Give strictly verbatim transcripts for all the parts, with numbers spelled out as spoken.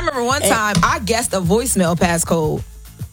remember one time I guessed a voicemail passcode.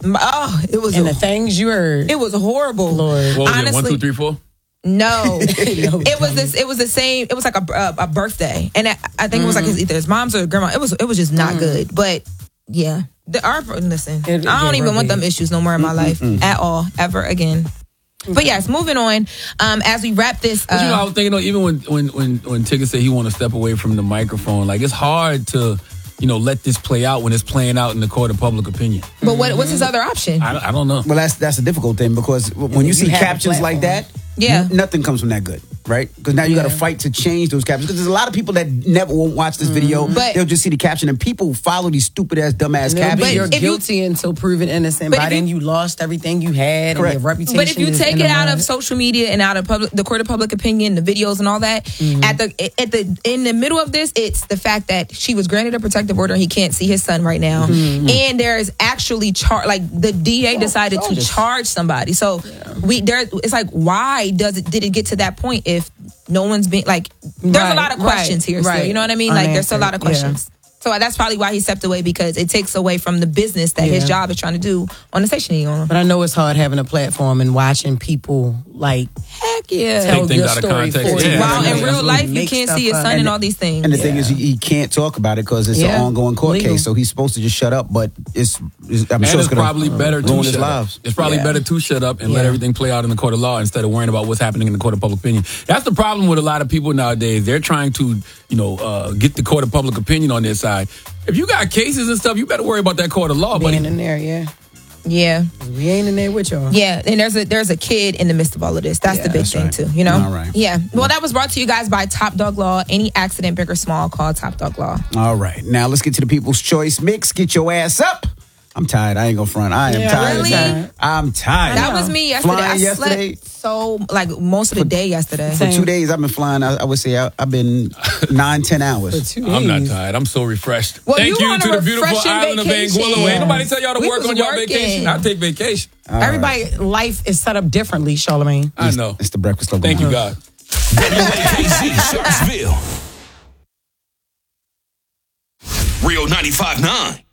Oh, it was and a, the things you heard. It was horrible. Lord, what was honestly, it? One, two, three, four. No, it was this. It was the same. It was like a a, a birthday, and I, I think mm. it was like his, either his mom's or his grandma. It was it was just not mm. good. But yeah, the our listen. It, I don't even want them issues no more in my life mm-mm. at all, ever again. Okay. But yes, moving on. Um, as we wrap this, but uh, you know, I was thinking, though, even when when when when Tigger said he want to step away from the microphone, like it's hard to, you know, let this play out when it's playing out in the court of public opinion. But what what's his other option? I, I don't know. Well, that's that's a difficult thing because when you, you see captions like that, yeah, n- nothing comes from that good, right? Because now you yeah. got to fight to change those captions. Because there's a lot of people that never won't watch this mm-hmm. video. But they'll just see the caption, and people follow these stupid ass, dumb ass captions. But you're guilty you, until proven innocent. By then, you, you lost everything you had, Correct. and your reputation. But if you take it out mind. of social media and out of public, the court of public opinion, the videos and all that, mm-hmm. at the at the in the middle of this, it's the fact that she was granted a protective order and he can't see his son right now, mm-hmm. and there is actually char like the D A oh, decided to just, charge somebody. So yeah. we there, it's like, why does it did it get to that point if no one's been like? There's right, a lot of questions right, here. Right. Still, you know what I mean? Unanswered, like there's still a lot of questions. Yeah. So that's probably why he stepped away, because it takes away from the business that yeah. his job is trying to do on the station he's on. But I know it's hard having a platform and watching people like heck yeah tell your story for you. Yeah. While in real life you can't see his son and, and all these things. And the yeah. thing is, he, he can't talk about it because it's yeah. an ongoing court Legal. case. So he's supposed to just shut up. But it's, it's I'm and sure it's, it's probably better to shut up. It's probably yeah. better to shut up and yeah. let everything play out in the court of law instead of worrying about what's happening in the court of public opinion. That's the problem with a lot of people nowadays. They're trying to, you know, uh, get the court of public opinion on their side. If you got cases and stuff, you better worry about that court of law. Being buddy. in there, yeah. Yeah. We ain't in there with y'all. Yeah, and there's a there's a kid in the midst of all of this. That's yeah, the big that's thing, right. too, you know? All right. Yeah. Well, that was brought to you guys by Top Dog Law. Any accident, big or small, call Top Dog Law. All right. Now, let's get to the People's Choice Mix. Get your ass up. I'm tired. I ain't gonna front. I am yeah, tired. Really? I'm tired. That was me yesterday. Flying I yesterday. slept so, like, most of the for, day yesterday. For Same. two days, I've been flying. I, I would say I, I've been nine, ten hours. For two I'm not tired. I'm so refreshed. Well, Thank you, you on to a the beautiful island vacation. of Anguilla. Yeah. Ain't nobody tell y'all to we work on your working. vacation. I take vacation. All Everybody, right. life is set up differently, Charlamagne. I know. It's the Breakfast Club. Thank you, God. W A K Z, Sharpsville. Real ninety-five point nine.